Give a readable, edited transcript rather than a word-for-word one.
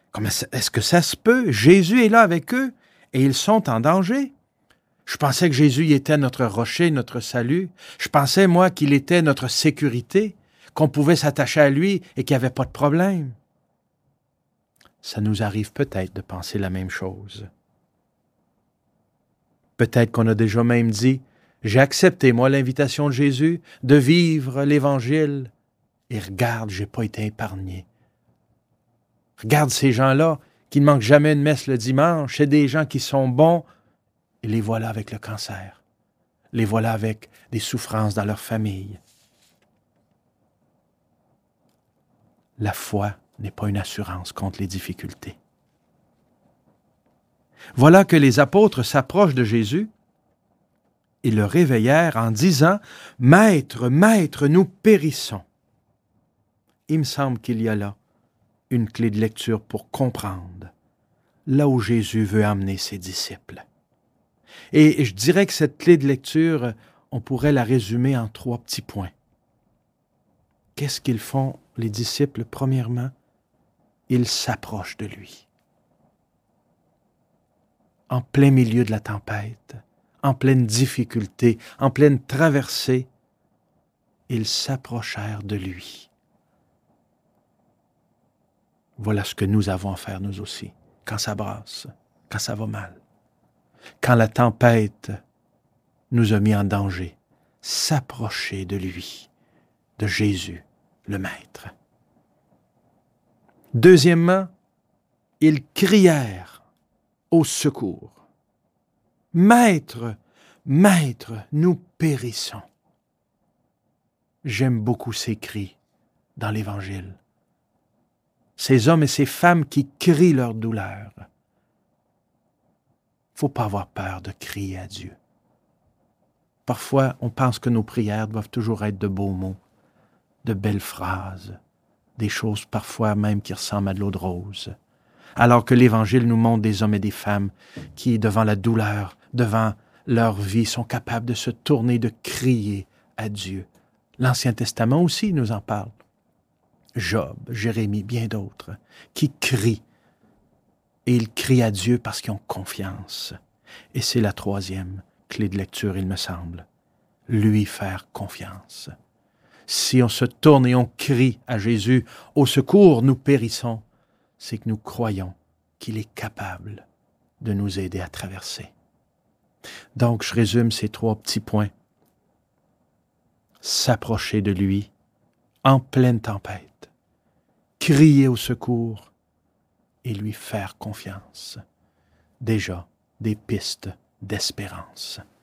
Est-ce que ça se peut? Jésus est là avec eux et ils sont en danger. Je pensais que Jésus était notre rocher, notre salut. Je pensais, moi, qu'il était notre sécurité, qu'on pouvait s'attacher à lui et qu'il n'y avait pas de problème. Ça nous arrive peut-être de penser la même chose. Peut-être qu'on a déjà même dit, j'ai accepté, moi, l'invitation de Jésus de vivre l'Évangile. Et regarde, je n'ai pas été épargné. Regarde ces gens-là qui ne manquent jamais une messe le dimanche. C'est des gens qui sont bons. Et les voilà avec le cancer. Les voilà avec des souffrances dans leur famille. La foi n'est pas une assurance contre les difficultés. Voilà que les apôtres s'approchent de Jésus et le réveillèrent en disant « Maître, Maître, nous périssons ». Il me semble qu'il y a là une clé de lecture pour comprendre là où Jésus veut amener ses disciples. Et je dirais que cette clé de lecture, on pourrait la résumer en 3 petits points. Qu'est-ce qu'ils font, les disciples, premièrement? Ils s'approchent de lui. En plein milieu de la tempête, en pleine difficulté, en pleine traversée, ils s'approchèrent de lui. Voilà ce que nous avons à faire, nous aussi, quand ça brasse, quand ça va mal. Quand la tempête nous a mis en danger, s'approcher de lui, de Jésus, le Maître. Deuxièmement, ils crièrent au secours. « Maître, Maître, nous périssons. » J'aime beaucoup ces cris dans l'Évangile. Ces hommes et ces femmes qui crient leur douleur. Il ne faut pas avoir peur de crier à Dieu. Parfois, on pense que nos prières doivent toujours être de beaux mots, de belles phrases, des choses parfois même qui ressemblent à de l'eau de rose. Alors que l'Évangile nous montre des hommes et des femmes qui, devant la douleur, devant leur vie, sont capables de se tourner, de crier à Dieu. L'Ancien Testament aussi nous en parle. Job, Jérémie, bien d'autres, qui crient. Et ils crient à Dieu parce qu'ils ont confiance. Et c'est la 3e clé de lecture, il me semble. Lui faire confiance. Si on se tourne et on crie à Jésus, « Au secours, nous périssons », c'est que nous croyons qu'il est capable de nous aider à traverser. Donc, je résume ces 3 petits points. S'approcher de lui en pleine tempête, crier au secours et lui faire confiance. Déjà, des pistes d'espérance.